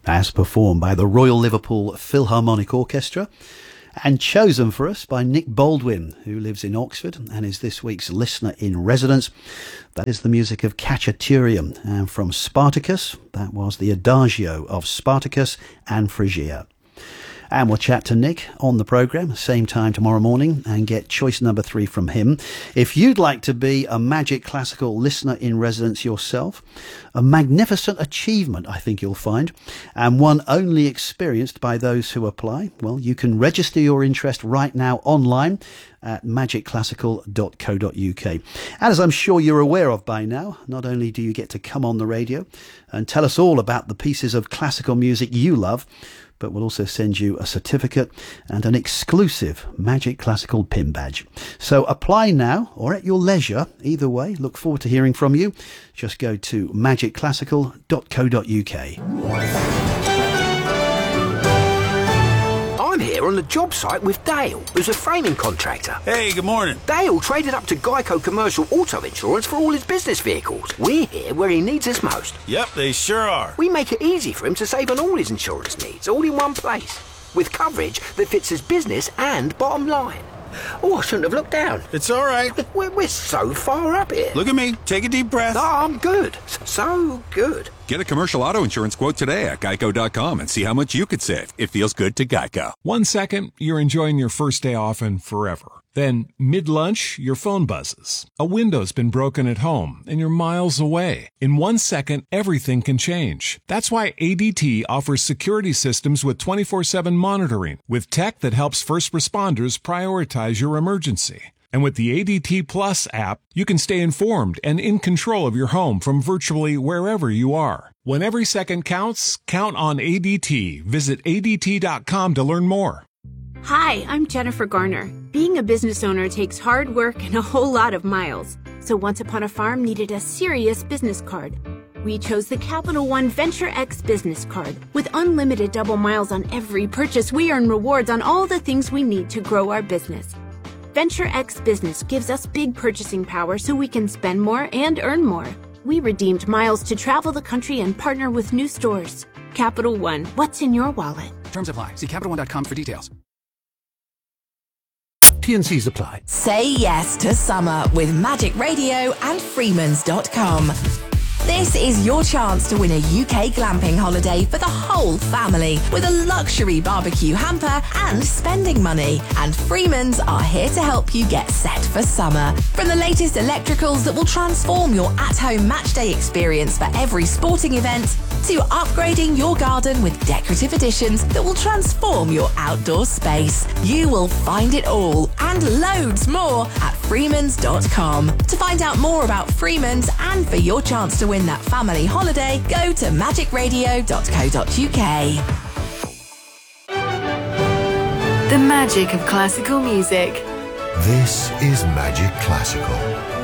as performed by the Royal Liverpool Philharmonic Orchestra and chosen for us by Nick Baldwin, who lives in Oxford and is this week's listener in residence. That is the music of Cacciaturium, and from Spartacus, that was the Adagio of Spartacus and Phrygia. And we'll chat to Nick on the programme, same time tomorrow morning, and get choice number 3 from him. If you'd like to be a Magic Classical listener in residence yourself, a magnificent achievement, I think you'll find, and one only experienced by those who apply, well, you can register your interest right now online at magicclassical.co.uk. And as I'm sure you're aware of by now, not only do you get to come on the radio and tell us all about the pieces of classical music you love, but we'll also send you a certificate and an exclusive Magic Classical pin badge. So apply now or at your leisure. Either way, look forward to hearing from you. Just go to magicclassical.co.uk. I'm here on the job site with Dale, who's a framing contractor. Hey, good morning. Dale traded up to Geico Commercial Auto Insurance for all his business vehicles. We're here where he needs us most. Yep, they sure are. We make it easy for him to save on all his insurance needs, all in one place, with coverage that fits his business and bottom line. Oh, I shouldn't have looked down. It's all right. We're so far up here. Look at me. Take a deep breath. Oh, I'm good. So good. Get a commercial auto insurance quote today at geico.com and see how much you could save. It feels good to Geico. 1 second, you're enjoying your first day off and forever. Then, mid-lunch, your phone buzzes. A window's been broken at home, and you're miles away. In 1 second, everything can change. That's why ADT offers security systems with 24/7 monitoring, with tech that helps first responders prioritize your emergency. And with the ADT Plus app, you can stay informed and in control of your home from virtually wherever you are. When every second counts, count on ADT. Visit ADT.com to learn more. Hi, I'm Jennifer Garner. Being a business owner takes hard work and a whole lot of miles. So Once Upon a Farm needed a serious business card. We chose the Capital One Venture X business card. With unlimited double miles on every purchase, we earn rewards on all the things we need to grow our business. Venture X Business gives us big purchasing power so we can spend more and earn more. We redeemed miles to travel the country and partner with new stores. Capital One, what's in your wallet? Terms apply. See CapitalOne.com for details. T&Cs apply. Say yes to summer with Magic Radio and Freemans.com. This is your chance to win a UK glamping holiday for the whole family with a luxury barbecue hamper and spending money. And Freemans are here to help you get set for summer. From the latest electricals that will transform your at-home matchday experience for every sporting event, to upgrading your garden with decorative additions that will transform your outdoor space. You will find it all and loads more at Freemans.com. To find out more about Freemans and for your chance to win that family holiday, go to magicradio.co.uk. The magic of classical music. This is Magic Classical.